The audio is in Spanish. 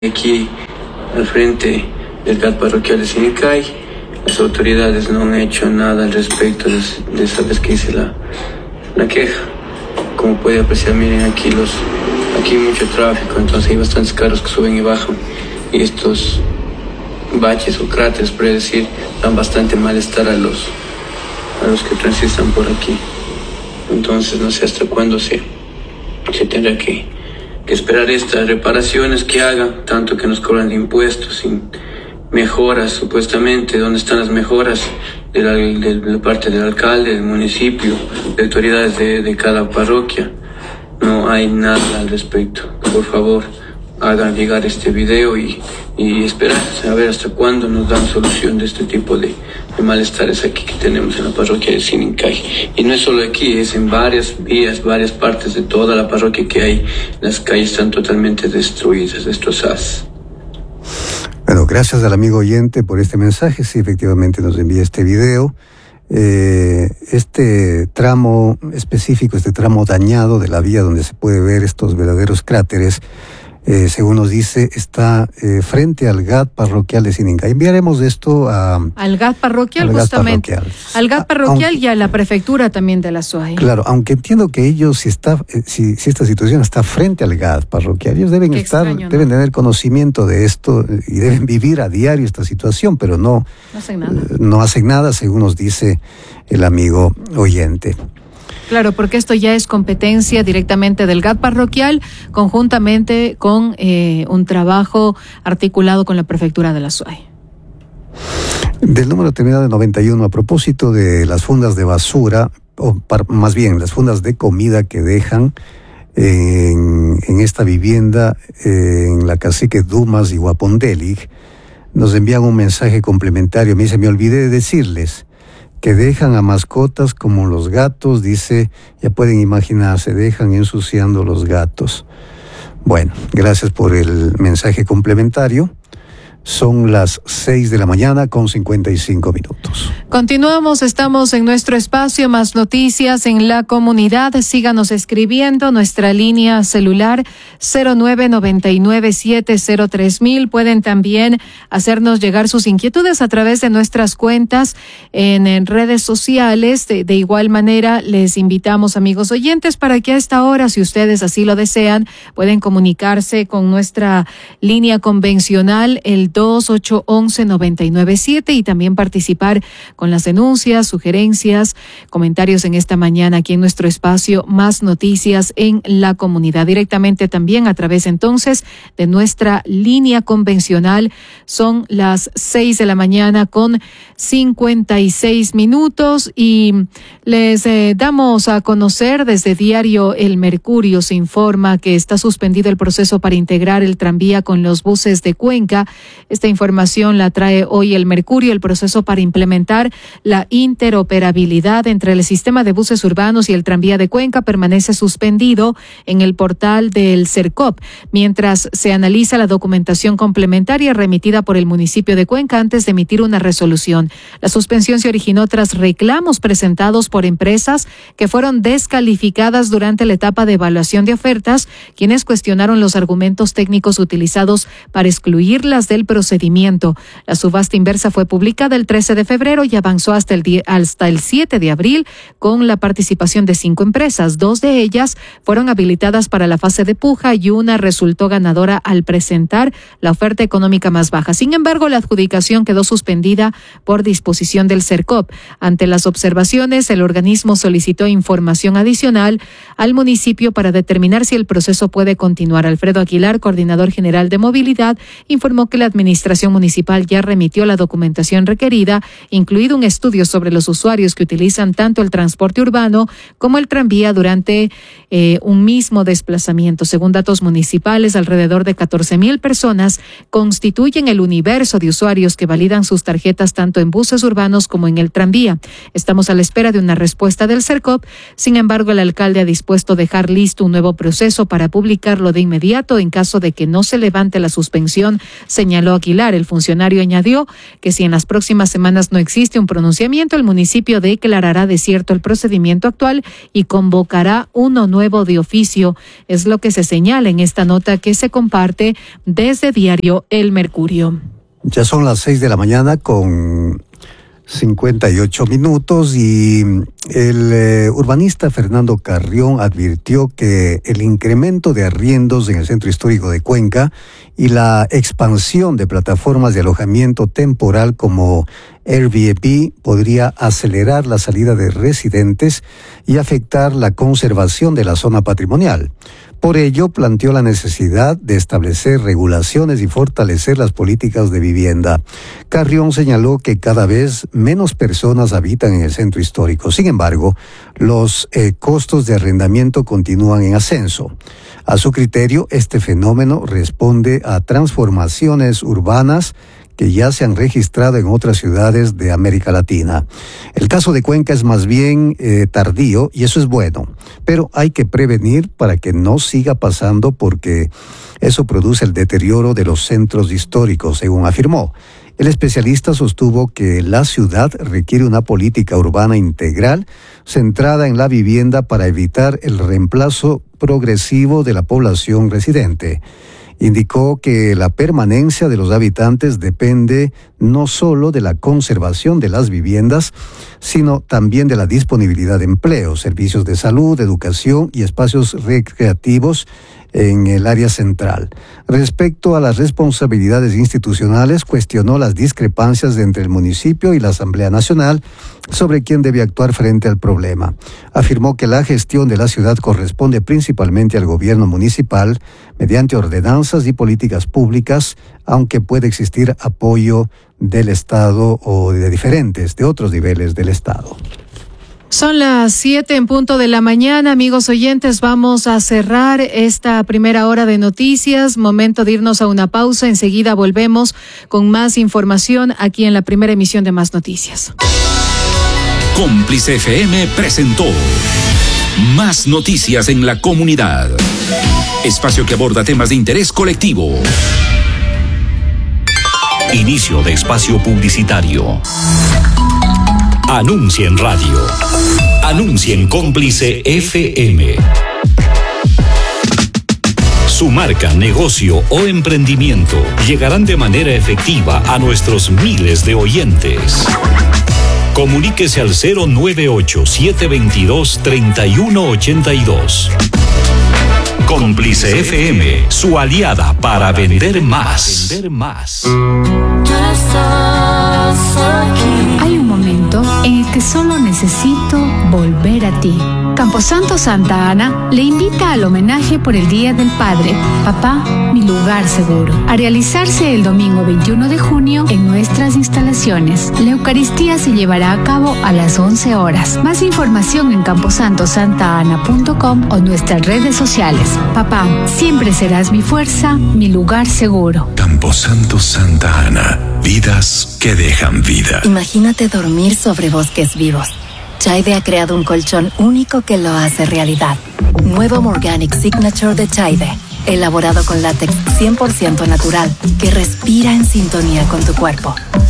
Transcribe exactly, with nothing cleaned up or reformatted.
Aquí al frente del G A T parroquial de Sinincay, las autoridades no han hecho nada al respecto de, de esa vez que hice la, la queja. Como puede apreciar, miren aquí los aquí hay mucho tráfico, entonces hay bastantes carros que suben y bajan, y estos baches o cráteres, por decir, dan bastante malestar a los a los que transitan por aquí. Entonces no sé hasta cuándo se, se tendrá que, que esperar estas reparaciones que hagan, tanto que nos cobran de impuestos, sin mejoras supuestamente. ¿Dónde están las mejoras de la, de la parte del alcalde, del municipio, de autoridades de, de cada parroquia? No hay nada al respecto. Por favor, hagan llegar este video y, y esperar a ver hasta cuándo nos dan solución de este tipo de, de malestares aquí que tenemos en la parroquia de Sinincay. Y no es solo aquí, es en varias vías, varias partes de toda la parroquia que hay. Las calles están totalmente destruidas, destrozadas. Bueno, gracias al amigo oyente por este mensaje. Sí, efectivamente nos envía este video. Eh, este tramo específico, este tramo dañado de la vía donde se puede ver estos verdaderos cráteres, eh, según nos dice, está eh, frente al G A T parroquial de Sinincay. Enviaremos esto a... Al G A T parroquial, al justamente. Parroquial. Al G A T parroquial aunque, y a la prefectura también de la SUAY. Claro, aunque entiendo que ellos, si está, eh, si, si esta situación está frente al G A T parroquial, ellos deben Qué estar, extraño, ¿no? deben tener conocimiento de esto y deben vivir a diario esta situación, pero no, no hacen nada. Eh, no hacen nada, según nos dice el amigo oyente. Claro, porque esto ya es competencia directamente del G A T parroquial, conjuntamente con eh, un trabajo articulado con la prefectura de la SUAY. Del número terminado de noventa y uno, a propósito de las fundas de basura, o par, más bien las fundas de comida que dejan en, en esta vivienda, en la cacique Dumas y Guapondelig, nos envían un mensaje complementario. Me dice, me olvidé de decirles que dejan a mascotas como los gatos, dice, ya pueden imaginarse, dejan ensuciando los gatos. Bueno, gracias por el mensaje complementario. Son las seis de la mañana con cincuenta y cinco minutos. Continuamos, estamos en nuestro espacio Más Noticias en la Comunidad. Síganos escribiendo, nuestra línea celular cero nueve nueve nueve siete cero tres mil. Pueden también hacernos llegar sus inquietudes a través de nuestras cuentas en, en redes sociales. De, de igual manera, les invitamos, amigos oyentes, para que a esta hora, si ustedes así lo desean, pueden comunicarse con nuestra línea convencional, el dos ocho once noventa y nueve siete, y también participar con las denuncias, sugerencias, comentarios en esta mañana aquí en nuestro espacio Más Noticias en la Comunidad. Directamente también a través entonces de nuestra línea convencional. Son las seis de la mañana con cincuenta y seis minutos y les eh, damos a conocer desde Diario El Mercurio. Se informa que está suspendido el proceso para integrar el tranvía con los buses de Cuenca. Esta información la trae hoy El Mercurio. El proceso para implementar la interoperabilidad entre el sistema de buses urbanos y el tranvía de Cuenca permanece suspendido en el portal del CERCOP, mientras se analiza la documentación complementaria remitida por el municipio de Cuenca antes de emitir una resolución. La suspensión se originó tras reclamos presentados por empresas que fueron descalificadas durante la etapa de evaluación de ofertas, quienes cuestionaron los argumentos técnicos utilizados para excluirlas del procedimiento. La subasta inversa fue publicada el trece de febrero y avanzó hasta el, die- hasta el siete de abril con la participación de cinco empresas. Dos de ellas fueron habilitadas para la fase de puja y una resultó ganadora al presentar la oferta económica más baja. Sin embargo, la adjudicación quedó suspendida por disposición del CERCOP. Ante las observaciones, el organismo solicitó información adicional al municipio para determinar si el proceso puede continuar. Alfredo Aguilar, coordinador general de movilidad, informó que la administración municipal ya remitió la documentación requerida, incluido un estudio sobre los usuarios que utilizan tanto el transporte urbano como el tranvía durante eh, un mismo desplazamiento. Según datos municipales, alrededor de catorce mil personas constituyen el universo de usuarios que validan sus tarjetas tanto en buses urbanos como en el tranvía. Estamos a la espera de una respuesta del CERCOP. Sin embargo, el alcalde ha dispuesto dejar listo un nuevo proceso para publicarlo de inmediato en caso de que no se levante la suspensión, señaló Alfredo Aguilar. El funcionario añadió que si en las próximas semanas no existe un pronunciamiento, el municipio declarará desierto el procedimiento actual y convocará uno nuevo de oficio. Es lo que se señala en esta nota que se comparte desde Diario El Mercurio. Ya son las seis de la mañana con cincuenta y ocho minutos y el eh, urbanista Fernando Carrión advirtió que el incremento de arriendos en el centro histórico de Cuenca y la expansión de plataformas de alojamiento temporal como Airbnb podría acelerar la salida de residentes y afectar la conservación de la zona patrimonial. Por ello, planteó la necesidad de establecer regulaciones y fortalecer las políticas de vivienda. Carrión señaló que cada vez menos personas habitan en el centro histórico. Sin embargo, los eh, costos de arrendamiento continúan en ascenso. A su criterio, este fenómeno responde a transformaciones urbanas que ya se han registrado en otras ciudades de América Latina. El caso de Cuenca es más bien eh, tardío y eso es bueno, pero hay que prevenir para que no siga pasando porque eso produce el deterioro de los centros históricos, según afirmó. El especialista sostuvo que la ciudad requiere una política urbana integral centrada en la vivienda para evitar el reemplazo progresivo de la población residente. Indicó que la permanencia de los habitantes depende no solo de la conservación de las viviendas, sino también de la disponibilidad de empleo, servicios de salud, educación y espacios recreativos en el área central. Respecto a las responsabilidades institucionales, cuestionó las discrepancias entre el municipio y la Asamblea Nacional sobre quién debe actuar frente al problema. Afirmó que la gestión de la ciudad corresponde principalmente al gobierno municipal mediante ordenanzas y políticas públicas, aunque puede existir apoyo del Estado o de diferentes, de otros niveles del Estado. Son las siete en punto de la mañana, amigos oyentes, vamos a cerrar esta primera hora de noticias, momento de irnos a una pausa, enseguida volvemos con más información aquí en la primera emisión de Más Noticias. Cómplice F M presentó Más Noticias en la Comunidad, espacio que aborda temas de interés colectivo. Inicio de espacio publicitario. Anuncia en radio. Anuncia en Cómplice F M. Su marca, negocio o emprendimiento llegarán de manera efectiva a nuestros miles de oyentes. Comuníquese al cero nueve ocho, siete dos dos, tres uno ocho dos. Cómplice F M, su aliada para vender más. Vender más. Hay un momento en el que solo necesito volver a ti. Camposanto Santa Ana le invita al homenaje por el Día del Padre, Papá, mi lugar seguro, a realizarse el domingo veintiuno de junio en nuestras instalaciones. La Eucaristía se llevará a cabo a las once horas. Más información en camposanto santa ana punto com o nuestras redes sociales. Papá, siempre serás mi fuerza, mi lugar seguro. Camposanto Santa Ana, vidas que dejan vida. Imagínate dormir sobre bosques vivos. Chaide ha creado un colchón único que lo hace realidad. Nuevo Morganic Signature de Chaide, elaborado con látex cien por ciento natural, que respira en sintonía con tu cuerpo.